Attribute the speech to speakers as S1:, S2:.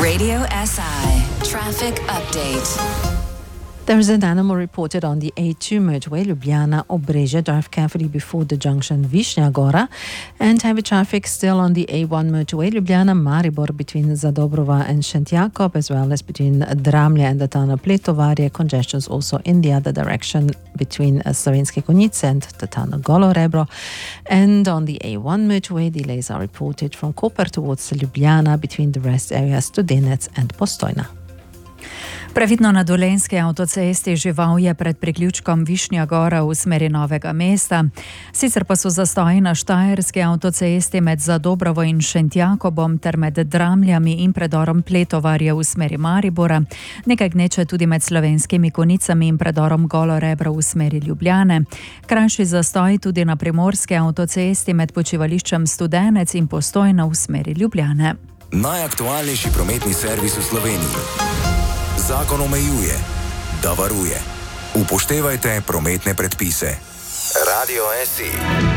S1: Radio SI Traffic Update.
S2: There is an animal reported on the A2 motorway, Ljubljana-Obrežje. Drive carefully before the junction Višnja Gora. And heavy traffic still on the A1 motorway, Ljubljana-Maribor between Zadobrova and Šentjakov, as well as between Dramlje and the town of Pletovarje. Congestions also in the other direction between Slovenske Konjice and the town of Golo Rebro. And on the A1 motorway, delays are reported from Koper towards Ljubljana between the rest areas Studenec and Postojna.
S3: Previdno na Dolenjski avtocesti Živavje pred priključkom Višnja Gora v smeri Novega mesta. Sicer pa so zastoji na Štajerski avtocesti med Zadobrovo in Šentjakobom ter med Dramljami in predorom Pletovarje v smeri Maribora. Nekaj gneče tudi med Slovenskimi Konicami in predorom Golo Rebro v smeri Ljubljane. Krajši zastoj tudi na Primorski avtocesti med počivališčem Studenec in Postojna v smeri Ljubljane.
S4: Najaktualnejši prometni servis v Sloveniji. Zakon omejuje, da varuje. Upoštevajte prometne predpise. Radio SI.